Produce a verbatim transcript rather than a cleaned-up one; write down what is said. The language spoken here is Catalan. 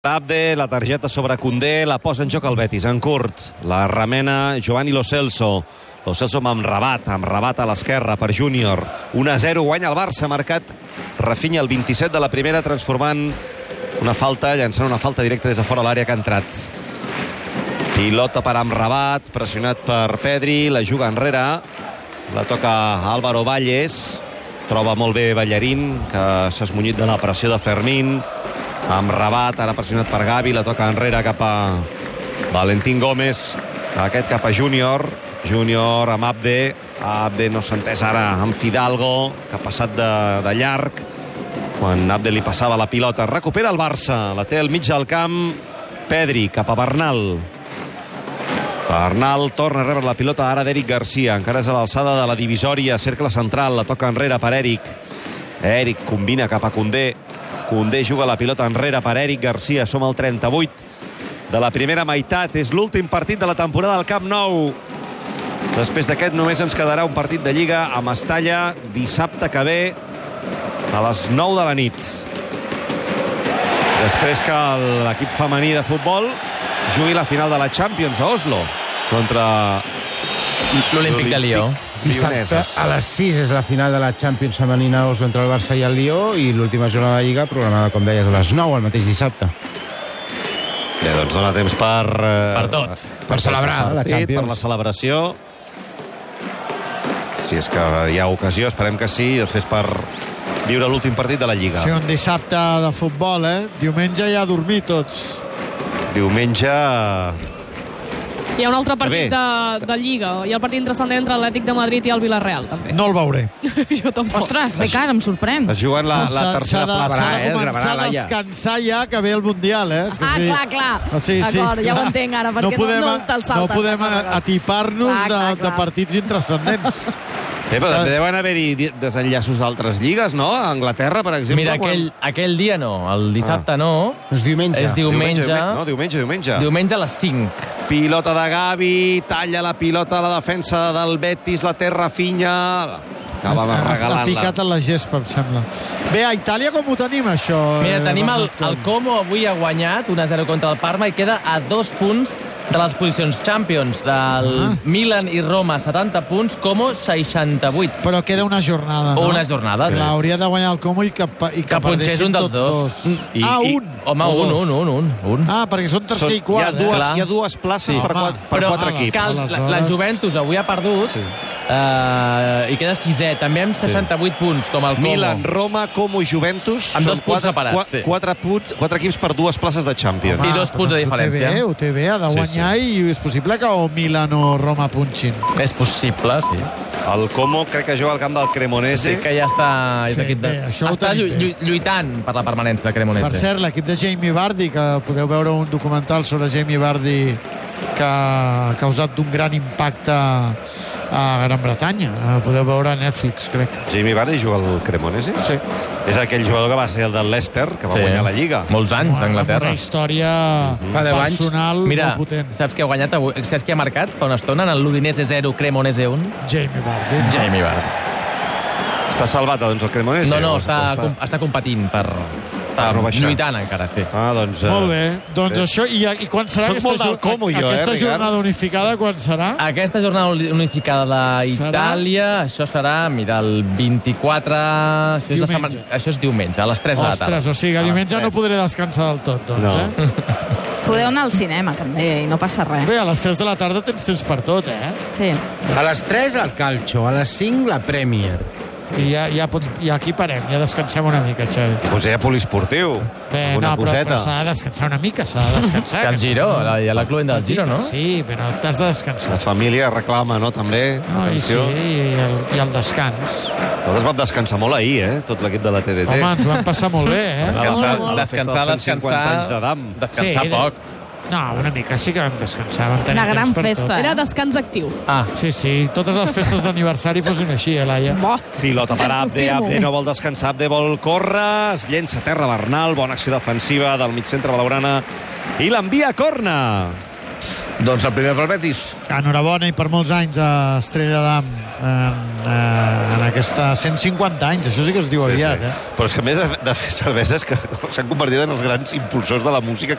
Abde, la targeta sobre Koundé, la posa en joc el Betis, en curt. La remena Giovanni Lo Celso. Lo Celso amb Rabat, amb Rabat a l'esquerra per Júnior. un a zero, guanya el Barça, marcat Rafinha el vint-i-set de la primera, transformant una falta, llançant una falta directa des de fora l'àrea que ha entrat. Pilota per Rabat, pressionat per Pedri, la juga enrere, la toca Álvaro Valles, troba molt bé Ballarín, que s'ha esmunyit de la pressió de Fermín, amb Rabat, ara pressionat per Gavi, la toca enrere cap a Valentín Gómez, aquest cap a Júnior, Júnior amb Abde, Abde no s'ha entès ara amb Fidalgo, que ha passat de, de llarg, quan Abde li passava la pilota, recupera el Barça, la té al mig del camp, Pedri cap a Bernal, Bernal torna a rebre la pilota ara d'Eric Garcia, encara és a l'alçada de la divisòria, cercle central, la toca enrere per Eric, Eric combina cap a Koundé, Koundé juga la pilota enrere per Eric Garcia. Som al trenta-vuit de la primera meitat. És l'últim partit de la temporada al Camp Nou. Després d'aquest només ens quedarà un partit de Lliga a Mestalla dissabte que ve a les nou de la nit. Després que l'equip femení de futbol jugui la final de la Champions a Oslo contra l'Olímpic de Lió. Dissabte a les sis és la final de la Champions femenina Oslo entre el Barça i el Lió, i l'última jornada de Lliga programada, com deies, a les nou el mateix dissabte. Bé, doncs dona temps per... Eh, per tot. Per, per celebrar partit, la Champions. Per la celebració. Si és que hi ha ocasió, esperem que sí, i després per viure l'últim partit de la Lliga. Sí, un dissabte de futbol, eh? Diumenge ja a dormir tots. Diumenge... Hi ha un altre partit de, de Lliga. Hi ha el partit interessant entre l'Atlètic de Madrid i el Villarreal, també. No el veuré. Jo tampoc. Ostres, Ricard, em sorprèn. Es juguen la, la tercera de, plaça. S'ha de eh? començar a descansar ja, que ve el Mundial, eh? Ah, sí. clar, clar. Sí, sí, D'acord, ja ho entenc ara, perquè no, podem, no te'l saltes. No podem atipar-nos Clar, clar, de, de clar. partits intrascendents. Bé, però també deuen haver-hi desenllaços d'altres lligues, no? A Anglaterra, per exemple. Mira, aquell, aquell dia no, el dissabte ah. no. És diumenge. És diumenge. diumenge. No, diumenge, diumenge. Diumenge a les cinc. Pilota de Gavi, talla la pilota a la defensa del Betis, la té Rafinha, acaba regalant-la. Ha picat a la gespa, em sembla. Bé, a Itàlia com ho tenim, això? Mira, tenim el, Bernat? el Como avui ha guanyat un a zero contra el Parma i queda a dos punts de les posicions Champions. Del Ah. Milan i Roma, setanta punts, Como seixanta-vuit. Però queda una jornada, no? Una jornada, sí. Clar, hauria de guanyar el Como i que, i que, Que punxés perdessin un dels tots dos. dos. I- ah, i- un. Home, O un, dos. un, un, un, un. Ah, perquè són tercer Són, i quart. hi, ha dues, Clar. hi ha dues places Sí, per, home. quatre, per Però quatre ah, equips. cal, la, la Aleshores- Juventus avui ha perdut Sí. eh, i queda sisè, també amb seixanta-vuit punts, com el Como. Milan, Roma, Como, Juventus. Amb són dos punts quatre, separats, qua- sí. Quatre, punts, quatre equips per dues places de Champions. I dos punts de doncs diferència. Ho té bé, ho té bé, ha de Sí, guanyar sí. i és possible que o Milan o Roma punxin. És possible, sí. El Como crec que juga al camp del Cremonese. Sí que ja està... és Sí, equip de, bé, això ho està tenim llu, bé. llu, lluitant per la permanència de Cremonese. Per cert, l'equip de Jamie Vardy, que podeu veure un documental sobre Jamie Vardy que ha causat un gran impacte a Gran Bretanya. Podeu veure a Netflix, crec. Jamie Vardy juga al Cremonese? Sí. És aquell jugador que va ser el del Leicester, que va Sí. guanyar la Lliga. Molts anys a Anglaterra. Una història Fa deu anys. personal Mira, molt potent. saps qui ha guanyat avui? Saps qui ha marcat fa una estona en el l'Udinese zero, Cremonese un? Jamie Vardy. Jamie Vardy. Està salvat, doncs, el Cremonese? No, no, O està, com, està competint per... Està no baixar. lluitant encara, sí. Ah, doncs... eh, Molt bé. Doncs bé. això, i, i quan serà Soc aquesta, molt del jor- Como, jo, eh, aquesta Ricard? jornada unificada? Quan serà? Aquesta jornada unificada d'Itàlia, això serà, mira, el vint-i-quatre... Això és, la Diumenge. setmana, això és diumenge, a les tres de la tarda. Ostres, o sigui, A les diumenge no tres. podré descansar del tot, doncs, No. eh? Podeu anar al cinema, també, i no passa res. Bé, a les tres de la tarda tens temps per tot, eh? Sí. A les tres el calcio, a les cinc la Premier. I ja, ja, pots, ja aquí parem, ja descansem una mica, Xavi. Doncs hi ha poliesportiu. Bé, Una no, però, coseta. però s'ha de descansar una mica, s'ha de descansar. Que el Giro, la- hi ha la cluenda del Giro, no? Sí, però t'has de descansar. La família reclama, no, també? No, i sí, Atenció. i el, i el descans. Nosaltres vam descansar molt ahir, eh? Tot l'equip de la T D T. Home, ens ho vam passar molt bé, eh? Descansar, A la festa descansar, dels cent cinquanta anys descansar... d'Adam. Descansar Sí, poc. No, una mica sí que vam descansar. Vam tenir Una gran temps per festa. tot. Era descans actiu. Ah, Sí, sí, totes les festes d'aniversari fossin així, eh, Laia? Bo. Pilota per Abde, Abde no vol descansar, Abde vol córrer, es llença a terra Bernal, bona acció defensiva del mig centre blaugrana i l'envia a corna. Doncs el primer pel Betis. Enhorabona i per molts anys a Estrella d'Am. en, eh, en aquesta cent cinquanta anys. Això sí que es diu sí, aviat, sí. eh? Però és que a més de, de fer cerveses que s'han convertit en els grans impulsors de la música